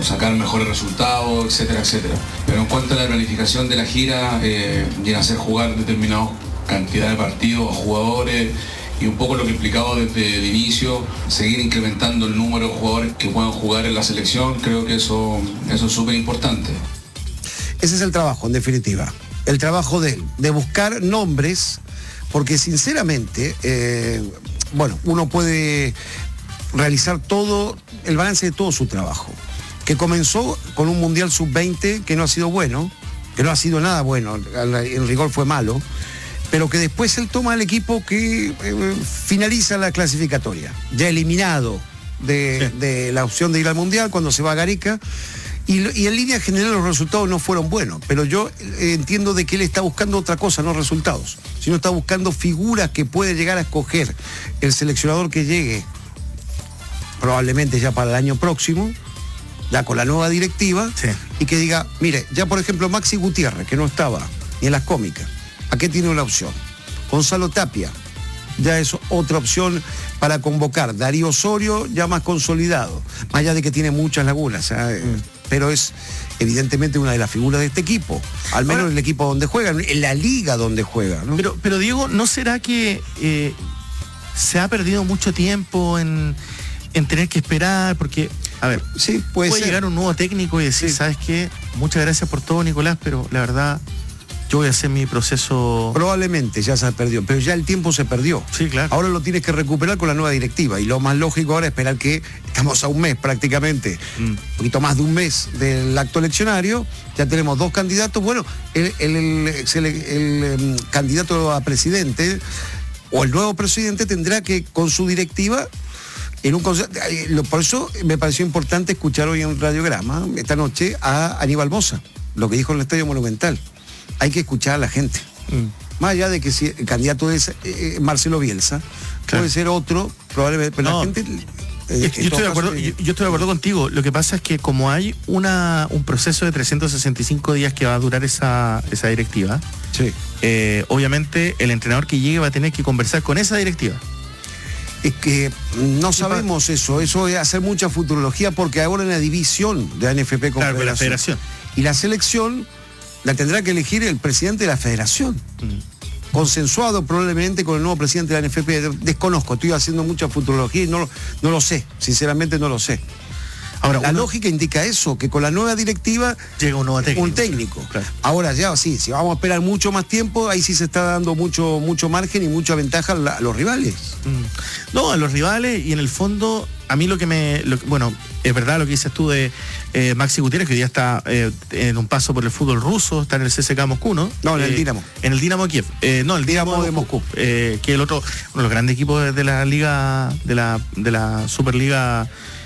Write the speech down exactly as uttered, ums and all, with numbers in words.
sacar mejores resultados, etcétera, etcétera. Pero en cuanto a la planificación de la gira eh, y en hacer jugar determinados cantidad de partidos a jugadores y un poco lo que explicaba desde el inicio, seguir incrementando el número de jugadores que puedan jugar en la selección, creo que eso, eso es súper importante. Ese es el trabajo, en definitiva. El trabajo de, de buscar nombres, porque sinceramente, eh, bueno, uno puede realizar todo, el balance de todo su trabajo, que comenzó con un Mundial sub veinte que no ha sido bueno, que no ha sido nada bueno, en rigor fue malo, pero que después él toma el equipo que eh, finaliza la clasificatoria, ya eliminado de, sí. de la opción de ir al Mundial cuando se va a Gareca, y, y en línea general los resultados no fueron buenos, pero yo eh, entiendo de que él está buscando otra cosa, no resultados, sino está buscando figuras que puede llegar a escoger el seleccionador que llegue, probablemente ya para el año próximo, ya con la nueva directiva, sí. y que diga, mire, ya por ejemplo Maxi Gutiérrez, que no estaba ni en las cómicas, ¿a qué tiene una opción? Gonzalo Tapia, ya es otra opción para convocar. Darío Osorio, ya más consolidado, más allá de que tiene muchas lagunas, ¿eh? mm. pero es evidentemente una de las figuras de este equipo, al menos Ahora, en el equipo donde juega, en la liga donde juega, ¿no? Pero, pero Diego, ¿no será que eh, se ha perdido mucho tiempo en, en tener que esperar? Porque, a ver, sí, puede, puede llegar un nuevo técnico y decir, sí. ¿sabes qué? Muchas gracias por todo, Nicolás, pero la verdad... yo voy a hacer mi proceso... Probablemente ya se perdió, pero ya el tiempo se perdió. Sí, claro. Ahora lo tienes que recuperar con la nueva directiva, y lo más lógico ahora es esperar que, estamos a un mes prácticamente, mm. un poquito más de un mes del acto eleccionario, ya tenemos dos candidatos. Bueno, el, el, el, el, el, el, el candidato a presidente, o el nuevo presidente, tendrá que, con su directiva, en un por eso me pareció importante escuchar hoy en Radiograma, esta noche, a Aníbal Mosa, lo que dijo en el Estadio Monumental. Hay que escuchar a la gente. Mm. Más allá de que si el candidato es eh, Marcelo Bielsa, claro. puede ser otro, probablemente, pero no. la gente... Eh, yo, estoy de acuerdo, caso, yo, yo estoy de acuerdo contigo. Lo que pasa es que como hay una, un proceso de trescientos sesenta y cinco días que va a durar esa, esa directiva, sí. eh, obviamente el entrenador que llegue va a tener que conversar con esa directiva. Es que no sabemos eso, eso es hacer mucha futurología, porque ahora en la división de la N F P con claro, federación, la federación y la selección la tendrá que elegir el presidente de la federación, mm. consensuado probablemente con el nuevo presidente de la N F P. Desconozco, estoy haciendo mucha futurología y no, no lo sé, sinceramente no lo sé. Ahora, la uno, lógica indica eso, que con la nueva directiva llega un nuevo técnico. Un técnico. Claro. Ahora ya sí, si vamos a esperar mucho más tiempo, ahí sí se está dando mucho, mucho margen y mucha ventaja a, la, a los rivales. Mm. No, a los rivales, y en el fondo, a mí lo que me... Lo, bueno, es verdad lo que dices tú de eh, Maxi Gutiérrez, que hoy día está eh, en un paso por el fútbol ruso, está en el C S K A Moscú, ¿no? No, en eh, el Dinamo. En el Dinamo Kiev. Eh, no, el Dinamo, Dinamo de Moscú. Moscú. Eh, que el otro, uno de los grandes equipos de la liga, de la, de la Superliga